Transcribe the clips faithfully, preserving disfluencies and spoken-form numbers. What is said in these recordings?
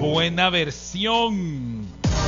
buena versión.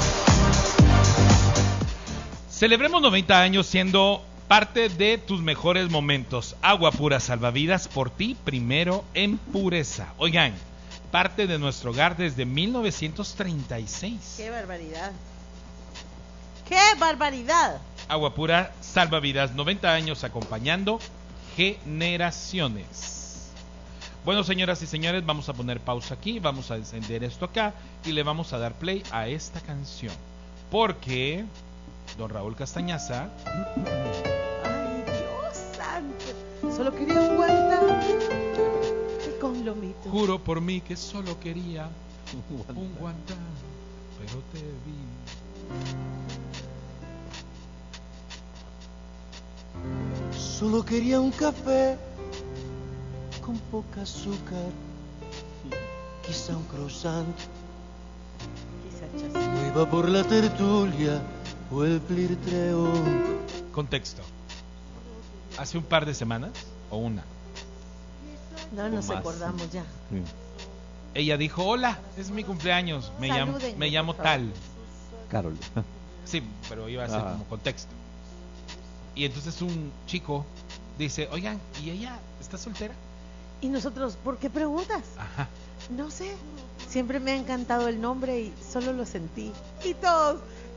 Celebremos noventa años siendo parte de tus mejores momentos. Agua pura salvavidas, por ti primero en pureza. Oigan, parte de nuestro hogar desde mil novecientos treinta y seis. ¡Qué barbaridad! ¡Qué barbaridad! Agua pura salvavidas, noventa años acompañando generaciones. Bueno, señoras y señores, vamos a poner pausa aquí, vamos a encender esto acá y le vamos a dar play a esta canción. Porque don Raúl Castañaza... ¡Ay, Dios santo! Solo quería un guanta y con lomito. Juro por mí que solo quería un guanta, pero te vi. Solo quería un café con poca azúcar, quizá un croissant. No iba por la tertulia o el plirtreo. Contexto. Hace un par de semanas, o una. No nos acordamos ya. Sí. Ella dijo, hola, es mi cumpleaños, me llamo, me llamo tal. Carol. Sí, pero iba a ser Ajá. como contexto. Y entonces un chico dice, oigan, ¿y ella está soltera? Y nosotros, ¿por qué preguntas? Ajá. No sé, siempre me ha encantado el nombre y solo lo sentí. Y todos.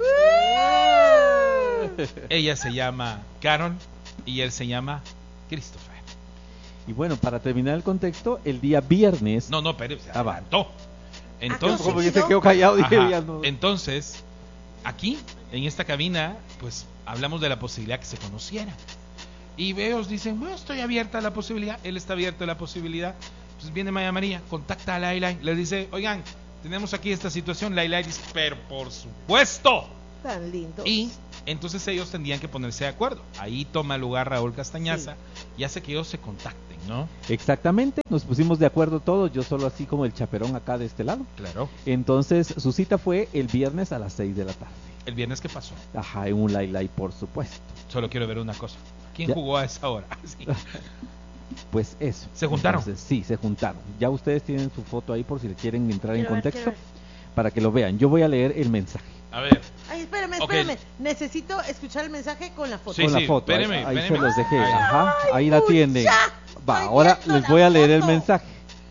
Ella se llama Carol y él se llama Christopher. Y bueno, para terminar el contexto, el día viernes... No, no, pero se Ah, va. adelantó. Entonces, Como que se quedó callado, dije, ajá, ya no. entonces, aquí, en esta cabina, pues hablamos de la posibilidad que se conocieran. Y ellos dicen, bueno, estoy abierta a la posibilidad, él está abierto a la posibilidad. Pues viene Maya María, contacta a Laila, les dice, oigan, tenemos aquí esta situación. Laila dice, pero por supuesto. Tan lindo. Y entonces ellos tendrían que ponerse de acuerdo. Ahí toma lugar Raúl Castañaza sí. y hace que ellos se contacten, ¿no? Exactamente, nos pusimos de acuerdo todos, yo solo así como el chaperón acá de este lado. Claro. Entonces su cita fue el viernes a las seis de la tarde. ¿El viernes qué pasó? Ajá, en un Lailai, por supuesto. Solo quiero ver una cosa. ¿Quién ¿Ya? jugó a esa hora? Sí. Pues eso. ¿Se juntaron? Entonces, sí, se juntaron. Ya ustedes tienen su foto ahí por si le quieren entrar Quiero en ver, contexto, quiero ver. para que lo vean. Yo voy a leer el mensaje. A ver. Ay, espérame, Ok. espérame. Necesito escuchar el mensaje con la foto. Sí, Con la sí, foto, ahí, espéreme, ahí espéreme. se los dejé. Ay, Ajá, ahí la mucha. tienen. Va, Estoy ahora viendo les la voy a leer el foto. mensaje.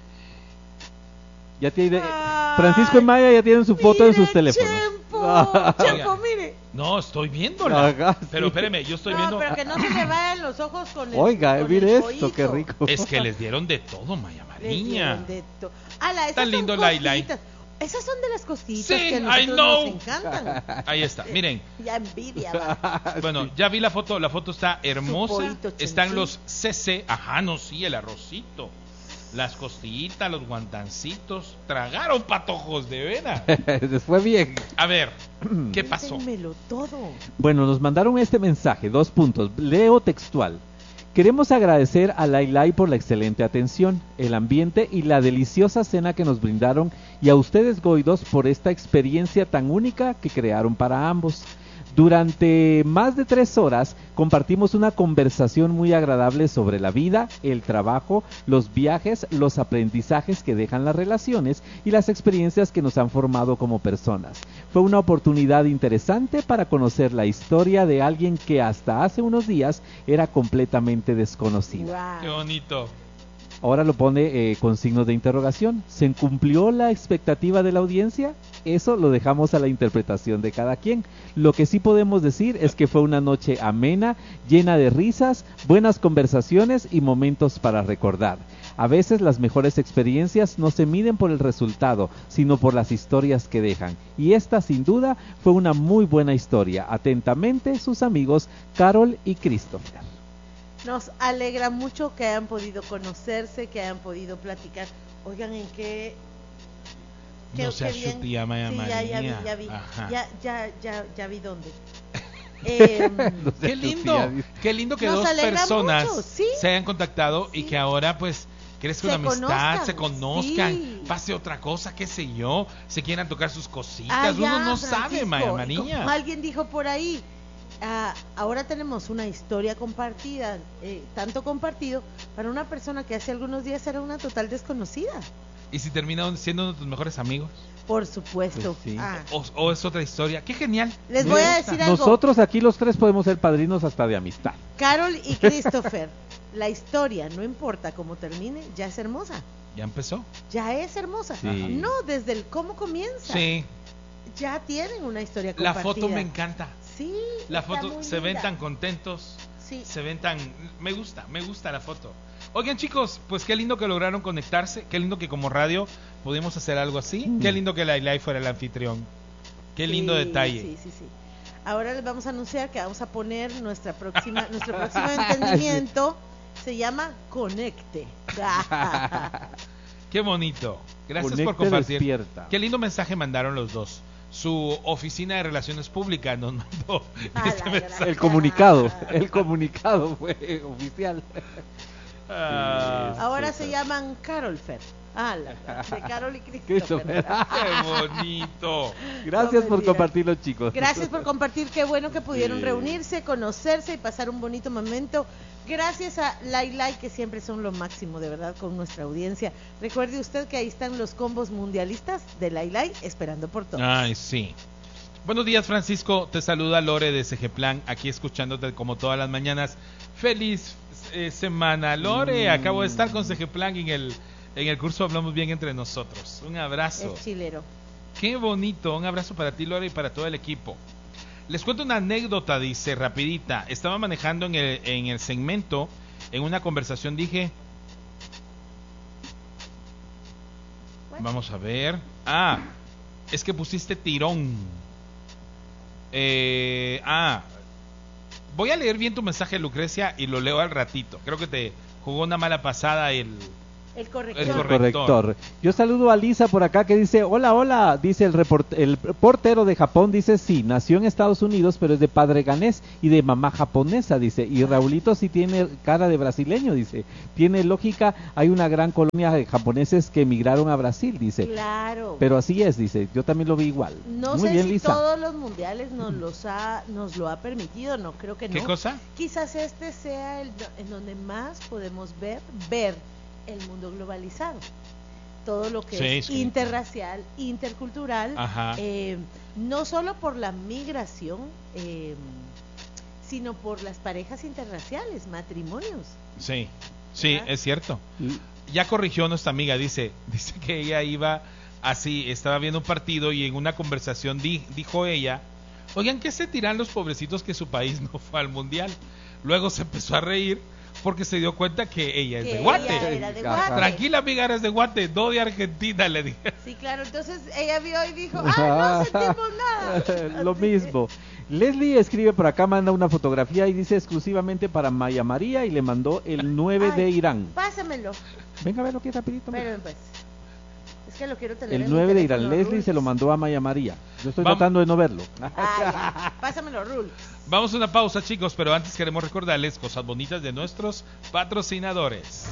Ya tiene, Ay, Francisco y Maya ya tienen su foto en mire, sus teléfonos. Chempo, Chempo, mire. No, estoy viéndola. Ajá, Pero sí. espéreme, yo estoy No, viendo. pero que no se me vayan los ojos con el Oiga, con mire el esto, qué pollito. rico. Es que les dieron de todo, Maya Les María. dieron de to- Ala, esas Tan son lindo Lailai. costillitas. Esas son de las costillitas Sí, que a I nosotros know. nos encantan. Ahí está, miren. Ya envidia, va. Bueno, ya vi la foto, la foto está hermosa. pollito chin Están chin. los C C, ajá, no, sí, el arrocito. Las costillitas, los guantancitos. Tragaron patojos, de veras. Les fue bien. A ver, ¿qué pasó? Déjenmelo todo. Bueno, nos mandaron este mensaje, dos puntos, leo textual. Queremos agradecer a Lailai por la excelente atención, el ambiente y la deliciosa cena que nos brindaron, y a ustedes, Goidos, por esta experiencia tan única que crearon para ambos. Durante más de tres horas compartimos una conversación muy agradable sobre la vida, el trabajo, los viajes, los aprendizajes que dejan las relaciones y las experiencias que nos han formado como personas. Fue una oportunidad interesante para conocer la historia de alguien que hasta hace unos días era completamente desconocida. Qué Wow. bonito. Ahora lo pone eh, con signos de interrogación. ¿Se cumplió la expectativa de la audiencia? Eso lo dejamos a la interpretación de cada quien. Lo que sí podemos decir es que fue una noche amena, llena de risas, buenas conversaciones y momentos para recordar. A veces las mejores experiencias no se miden por el resultado, sino por las historias que dejan. Y esta, sin duda, fue una muy buena historia. Atentamente, sus amigos Carol y Christopher. Nos alegra mucho que hayan podido conocerse, que hayan podido platicar. Oigan, ¿en qué? No seas bien. chutía, Maya Sí, ya, ya vi, María. ya vi. Ajá. Ya, ya, ya, ya vi dónde. Eh, No sé, Qué tú lindo, tía, dice. qué lindo que Nos dos alegra personas mucho, sí. se hayan contactado y Sí. que ahora pues crezca Se una amistad, conozcan, se conozcan, sí. pase otra cosa, qué sé yo, se quieran tocar sus cositas, ah, uno ya, no Francisco, sabe, Maya y María. como alguien dijo por ahí, ah, ahora tenemos una historia compartida, eh, tanto compartido, para una persona que hace algunos días era una total desconocida. ¿Y si terminaron siendo uno de tus mejores amigos? Por supuesto. Pues sí. Ah, O, o es otra historia. ¡Qué genial! les Me voy a gusta. decir algo. Nosotros aquí los tres podemos ser padrinos hasta de amistad. Carol y Christopher, la historia, no importa cómo termine, ya es hermosa. ¿Ya empezó? Ya es hermosa. Sí. No, desde el cómo comienza. Sí. Ya tienen una historia La compartida. foto me encanta. Sí. La está foto, muy se ven linda. tan contentos. Sí. Se ven tan... Me gusta, me gusta la foto. Oigan, chicos, pues qué lindo que lograron conectarse. Qué lindo que como radio pudimos hacer algo así. Mm. Qué lindo que la Ilai fuera el anfitrión. Qué lindo Sí, detalle. Sí, sí, sí. Ahora les vamos a anunciar que vamos a poner nuestra próxima, nuestro próximo entendimiento. Se llama Conecte. Qué bonito. Gracias Conecte por compartir. despierta. Qué lindo mensaje mandaron los dos. Su oficina de relaciones públicas nos mandó A este la mensaje. gran- El comunicado, el comunicado fue oficial. Ah, Ahora súper. se llaman Carolfer. Ah, la, la, de Carol y Christopher. Christopher. Qué bonito. Gracias No, por mentira. compartirlo, chicos. Gracias por compartir, qué bueno que pudieron Sí. reunirse, conocerse y pasar un bonito momento. Gracias a Lai Lai, que siempre son lo máximo, de verdad, con nuestra audiencia. Recuerde usted que ahí están los combos mundialistas de Lai Lai, esperando por todos. Ay, sí. Buenos días, Francisco. Te saluda Lore de C G Plan, aquí escuchándote como todas las mañanas. Feliz eh, semana, Lore. Mm. Acabo de estar con C G Plan en el, en el curso Hablamos Bien Entre Nosotros. Un abrazo. Es chilero. Qué bonito. Un abrazo para ti, Lore, y para todo el equipo. Les cuento una anécdota, dice, rapidita. Estaba manejando en el, en el segmento, en una conversación dije... Vamos a ver. Ah, es que pusiste tirón. Eh, ah, voy a leer bien tu mensaje, Lucrecia, y lo leo al ratito. Creo que te jugó una mala pasada el... El corrector. El El corrector. corrector. Yo saludo a Lisa por acá que dice, hola, hola, dice el, report el portero de Japón, dice, sí, nació en Estados Unidos, pero es de padre ganés y de mamá japonesa, dice, y Raulito sí tiene cara de brasileño, dice, tiene lógica, hay una gran colonia de japoneses que emigraron a Brasil, dice, Claro. pero así es, dice, yo también lo vi igual. no Muy sé bien, si Lisa. todos los mundiales nos los ha, nos lo ha permitido, no creo que no. ¿Qué cosa? Quizás este sea el do- en donde más podemos ver, ver el mundo globalizado. Todo lo que Sí, es sí. interracial, intercultural, Ajá. eh, no solo por la migración, eh, sino por las parejas interraciales, matrimonios. Sí, sí, ¿verdad? es cierto. Y- Ya corrigió nuestra amiga, dice, dice que ella iba así, estaba viendo un partido y en una conversación di- dijo ella, oigan, ¿qué se tiran los pobrecitos que su país no fue al mundial? Luego se empezó a reír porque se dio cuenta que ella es Que de ella Guate. era de Ajá. Guate. Tranquila, amiga, eres de Guate, no de Argentina, le dije. Sí, claro, entonces ella vio y dijo, ah, no sentimos nada. Lo Así. mismo. Leslie escribe por acá, manda una fotografía y dice exclusivamente para Maya María y le mandó el nueve de Ay, Irán. Pásamelo. Venga a verlo aquí rapidito. hombre. Pero pues, es que lo quiero tener El en mi nueve de Irán. teléfono, Leslie Rules. se lo mandó a Maya María. Yo estoy Vamos. tratando de no verlo. Ah, ya. Pásamelo, Rule. Vamos a una pausa, chicos, pero antes queremos recordarles cosas bonitas de nuestros patrocinadores.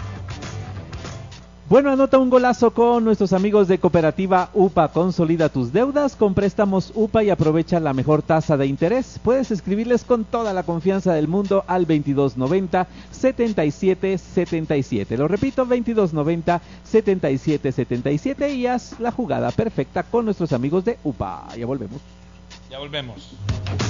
Bueno, anota un golazo con nuestros amigos de Cooperativa U P A. Consolida tus deudas con préstamos U P A y aprovecha la mejor tasa de interés. Puedes escribirles con toda la confianza del mundo al veintidós noventa setenta y siete setenta y siete. Lo repito, veintidós noventa setenta y siete setenta y siete y haz la jugada perfecta con nuestros amigos de U P A. Ya volvemos. Ya volvemos.